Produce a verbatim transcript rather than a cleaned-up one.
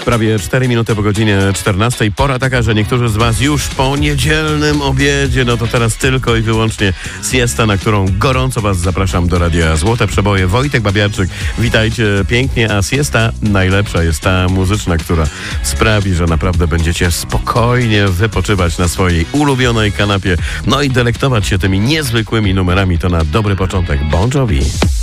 Prawie cztery minuty po godzinie czternastej. Pora taka, że niektórzy z Was już po niedzielnym obiedzie, no to teraz tylko i wyłącznie siesta, na którą gorąco Was zapraszam do Radia Złote Przeboje. Wojtek Babiarczyk, witajcie pięknie, a siesta najlepsza jest ta muzyczna, która sprawi, że naprawdę będziecie spokojnie wypoczywać na swojej ulubionej kanapie, no i delektować się tymi niezwykłymi numerami. To na dobry początek Bon Jovi.